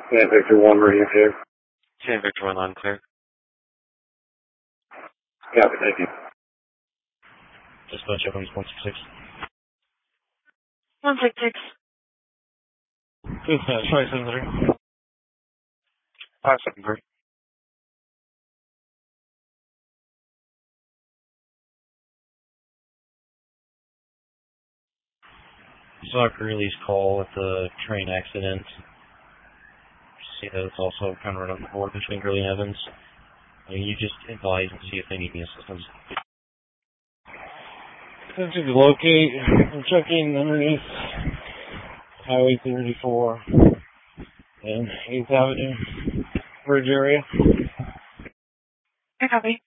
Yeah, Victor 1, radio clear. San Victor 1, line clear. Copy, thank you. Dispatch up on 166. 166. Dispatch 573. 573. Saw a release call with the train accident. See that it's also kind of right on the board between Gurley and Evans. You just advise and see if they need any assistance. Attempting to locate and checking underneath Highway 34 and 8th Avenue Bridge area. I copy.